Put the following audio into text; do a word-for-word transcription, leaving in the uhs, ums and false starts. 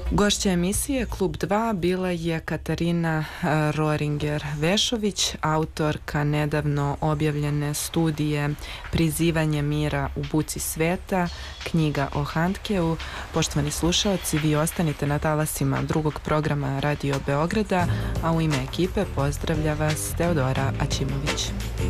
Gošća emisije Klub dva bila je Katarina Roringer-Vešović, autorka nedavno objavljene studije Prizivanje mira u buci sveta, knjiga o Handkeu. Poštovani slušaoci, vi ostanite na talasima drugog programa Radio Beograda, a u ime ekipe pozdravlja vas Teodora Aćimović.